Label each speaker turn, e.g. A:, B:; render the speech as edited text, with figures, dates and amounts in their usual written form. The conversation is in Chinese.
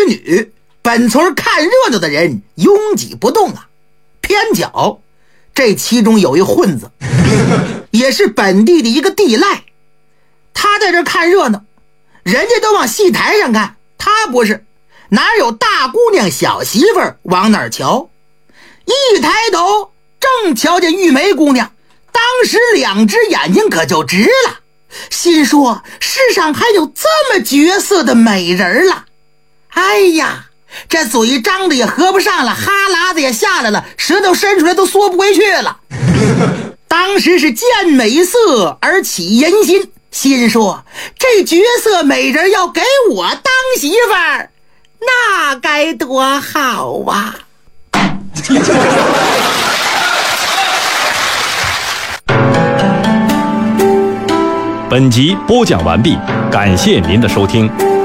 A: 女，本村看热闹的人拥挤不动啊。偏巧这其中有一混子，也是本地的一个地赖，他在这看热闹，人家都往戏台上看，他不是，哪有大姑娘小媳妇儿往哪儿瞧？一抬头正瞧见玉梅姑娘，当时两只眼睛可就直了，心说世上还有这么绝色的美人了。哎呀，这嘴张的也合不上了，哈喇子也下来了，舌头伸出来都缩不回去了。当时是见美色而起淫心，心说这绝色美人要给我当媳妇儿，那该多好啊。
B: 本集播讲完毕，感谢您的收听。